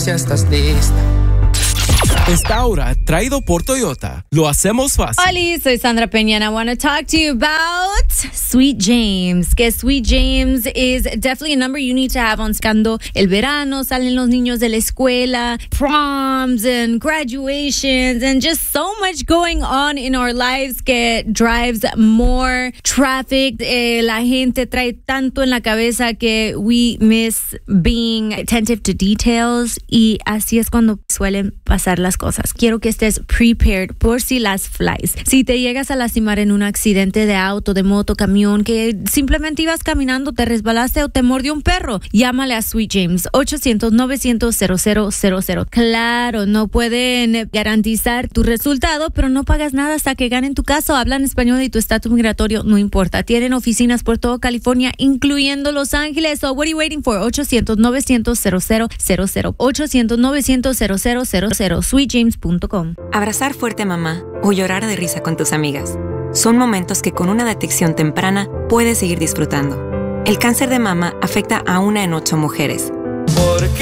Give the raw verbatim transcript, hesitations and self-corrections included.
si ya estás lista. Esta hora traído por Toyota. Lo hacemos fácil. Hola, soy Sandra Peña and I want to talk to you about Sweet James. Que Sweet James is definitely a number you need to have on cuando el verano salen los niños de la escuela, proms and graduations and just so much going on in our lives que drives more traffic. Eh, la gente trae tanto en la cabeza que we miss being attentive to details y así es cuando suelen pasar las cosas. Quiero que estés prepared por si las flies. Si te llegas a lastimar en un accidente de auto, de moto, camión, que simplemente ibas caminando, te resbalaste o te mordió un perro, llámale a Sweet James, ochocientos, novecientos, cero cero cero cero. Claro, no pueden garantizar tu resultado, pero no pagas nada hasta que ganen tu caso. Hablan español y tu estatus migratorio no importa. Tienen oficinas por todo California, incluyendo Los Ángeles. So what are you waiting for? ochocientos, novecientos, cero cero cero cero. ochocientos, novecientos, cero cero cero cero. sweet james punto com. Abrazar fuerte a mamá o llorar de risa con tus amigas son momentos que con una detección temprana puedes seguir disfrutando. El cáncer de mama afecta a una en ocho mujeres. Porque